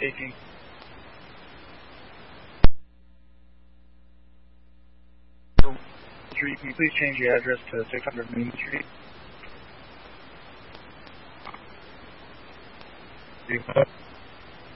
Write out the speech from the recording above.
18. Street, can you please change the address to 600 Main Street? Do you